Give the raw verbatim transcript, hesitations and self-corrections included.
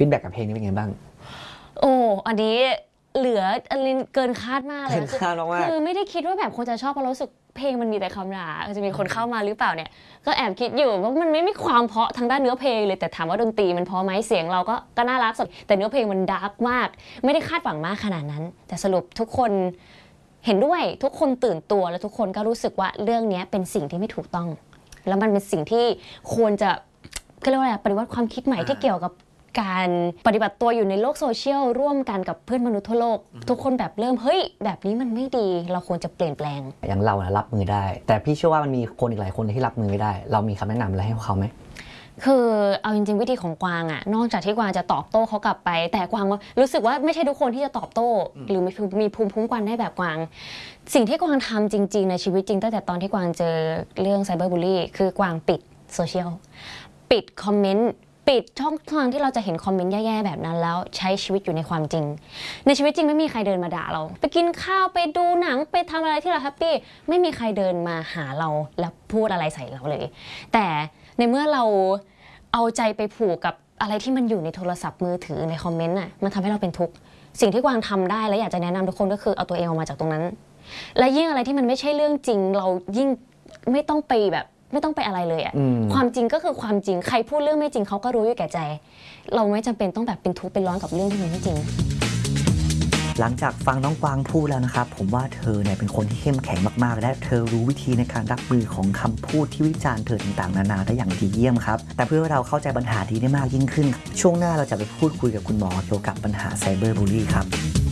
ฟีดแบ็กกับเพลงนี้เป็นไงบ้างโอ้อันนี้เหลืออันนี้เกินคาดมากเลยเกินคาดมากคือไม่ได้คิดว่าแบบคนจะชอบเพราะรู้สึกเพลงมันมีแต่คำด่าจะมีคนเข้ามาหรือเปล่าเนี่ยก็แอบคิดอยู่ว่ามันไม่มีความเพราะทางด้านเนื้อเพลงเลยแต่ถามว่าดนตรีมันเพราะไหมเสียงเราก็ก็น่ารักสดแต่เนื้อเพลงมันดาร์กมากไม่ได้คาดหวังมากขนาดนั้นแต่สรุปทุกคนเห็นด้วยทุกคนตื่นตัวแล้วทุกคนก็รู้สึกว่าเรื่องนี้เป็นสิ่งที่ไม่ถูกต้องแล้วมันเป็นสิ่งที่ควรจะก็เรียกว่าอะไรปฏิวัติความคิดใหม่ที่เกี่ยวกับการปฏิบัติตัวอยู่ในโลกโซเชียลร่วมกันกับเพื่อนมนุษย์ทั่วโลกทุกคนแบบเริ่มเฮ้ยแบบนี้มันไม่ดีเราควรจะเปลี่ยนแปลงอย่างเรานะรับมือได้แต่พี่เชื่อว่ามันมีคนอีกหลายคนที่รับมือไม่ได้เรามีคำแนะนำอะไรให้เขาไหมคือเอาจริงๆวิธีของกวางอะนอกจากที่กวางจะตอบโต้เขากลับไปแต่กวางรู้สึกว่าไม่ใช่ทุกคนที่จะตอบโต้หรือมีภูมิคุ้มกันได้แบบกวางสิ่งที่กวางทำจริงๆในชีวิตจริงตั้งแต่ตอนที่กวางเจอเรื่องไซเบอร์บูลลี่คือกวางปิดโซเชียลปิดคอมเมนต์ปิดช่องทางที่เราจะเห็นคอมเมนต์แย่ๆแบบนั้นแล้วใช้ชีวิตอยู่ในความจริงในชีวิตจริงไม่มีใครเดินมาด่าเราไปกินข้าวไปดูหนังไปทำอะไรที่เราแฮปปี้ไม่มีใครเดินมาหาเราแล้วพูดอะไรใส่เราเลยแต่ในเมื่อเราเอาใจไปผูกกับอะไรที่มันอยู่ในโทรศัพท์มือถือในคอมเมนต์น่ะมันทำให้เราเป็นทุกข์สิ่งที่กวางทำได้และอยากจะแนะนำทุกคนก็คือเอาตัวเองออกมาจากตรงนั้นและยิ่งอะไรที่มันไม่ใช่เรื่องจริงเรายิ่งไม่ต้องไปแบบไม่ต้องไปอะไรเลยอะความจริงก็คือความจริงใครพูดเรื่องไม่จริงเขาก็รู้อยู่แก่ใจเราไม่จำเป็นต้องแบบเป็นทุกข์เป็นร้อนกับเรื่องที่มันไม่จริงหลังจากฟังน้องกวางพูดแล้วนะครับผมว่าเธอเนี่ยเป็นคนที่เข้มแข็งมากๆและเธอรู้วิธีในการรับมือของคำพูดที่วิจารณ์เธอต่างๆนานาได้อย่างดีเยี่ยมครับแต่เพื่อให้เราเข้าใจปัญหานี้ได้มากยิ่งขึ้นช่วงหน้าเราจะไปพูดคุยกับคุณหมอเกี่ยวกับปัญหาไซเบอร์บูลลี่ครับ